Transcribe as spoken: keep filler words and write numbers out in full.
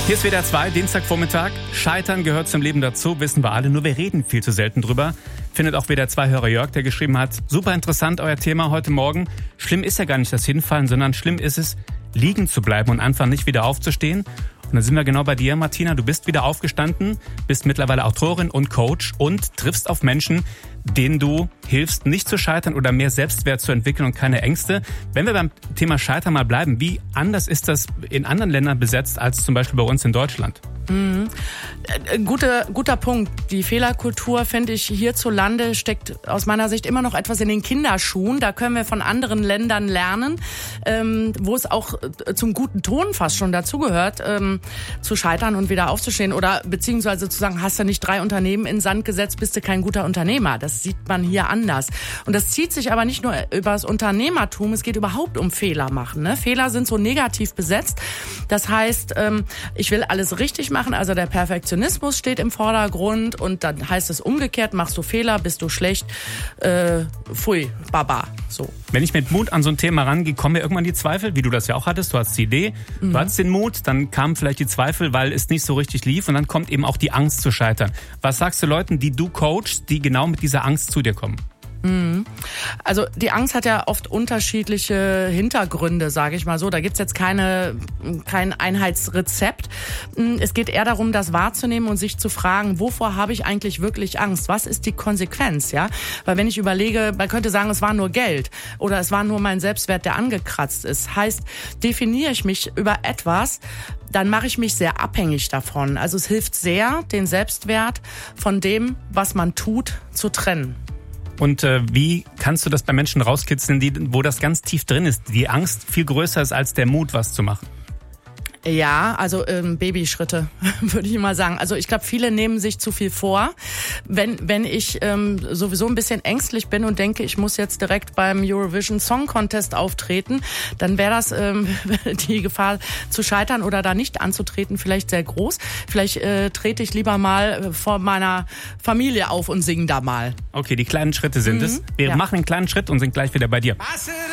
Hier ist W D R zwei, Dienstagvormittag. Scheitern gehört zum Leben dazu, wissen wir alle, nur wir reden viel zu selten drüber. Findet auch W D R zwei-Hörer Jörg, der geschrieben hat, super interessant euer Thema heute Morgen. Schlimm ist ja gar nicht das Hinfallen, sondern schlimm ist es, liegen zu bleiben und einfach nicht wieder aufzustehen. Und dann sind wir genau bei dir, Martina. Du bist wieder aufgestanden, bist mittlerweile Autorin und Coach und triffst auf Menschen, denen du hilfst, nicht zu scheitern oder mehr Selbstwert zu entwickeln und keine Ängste. Wenn wir beim Thema Scheitern mal bleiben, wie anders ist das in anderen Ländern besetzt als zum Beispiel bei uns in Deutschland? Mhm. Guter, guter Punkt. Die Fehlerkultur, finde ich, hierzulande steckt aus meiner Sicht immer noch etwas in den Kinderschuhen. Da können wir von anderen Ländern lernen, ähm, wo es auch zum guten Ton fast schon dazugehört, ähm, zu scheitern und wieder aufzustehen. Oder beziehungsweise zu sagen, hast du nicht drei Unternehmen in den Sand gesetzt, bist du kein guter Unternehmer. Das sieht man hier anders. Und das zieht sich aber nicht nur über das Unternehmertum, es geht überhaupt um Fehler machen. Ne? Fehler sind so negativ besetzt. Das heißt, ähm, ich will alles richtig machen, also der Perfektionismus steht im Vordergrund und dann heißt es umgekehrt, machst du Fehler, bist du schlecht, äh, pfui, baba, so. Wenn ich mit Mut an so ein Thema rangehe, kommen mir irgendwann die Zweifel, wie du das ja auch hattest, du hast die Idee, mhm. du hattest den Mut, dann kamen vielleicht die Zweifel, weil es nicht so richtig lief und dann kommt eben auch die Angst zu scheitern. Was sagst du Leuten, die du coachst, die genau mit dieser Angst zu dir kommen? Also die Angst hat ja oft unterschiedliche Hintergründe, sage ich mal so. Da gibt's jetzt keine kein Einheitsrezept. Es geht eher darum, das wahrzunehmen und sich zu fragen, wovor habe ich eigentlich wirklich Angst? Was ist die Konsequenz? Ja, weil wenn ich überlege, man könnte sagen, es war nur Geld oder es war nur mein Selbstwert, der angekratzt ist. Heißt, definiere ich mich über etwas, dann mache ich mich sehr abhängig davon. Also es hilft sehr, den Selbstwert von dem, was man tut, zu trennen. Und äh, wie kannst du das bei Menschen rauskitzeln, die, wo das ganz tief drin ist, die Angst viel größer ist als der Mut, was zu machen? Ja, also ähm, Babyschritte, würde ich mal sagen. Also ich glaube, viele nehmen sich zu viel vor. Wenn wenn ich ähm, sowieso ein bisschen ängstlich bin und denke, ich muss jetzt direkt beim Eurovision Song Contest auftreten, dann wäre das ähm, die Gefahr zu scheitern oder da nicht anzutreten vielleicht sehr groß. Vielleicht äh, trete ich lieber mal vor meiner Familie auf und singe da mal. Okay, die kleinen Schritte sind mhm. es. Wir ja. machen einen kleinen Schritt und sind gleich wieder bei dir.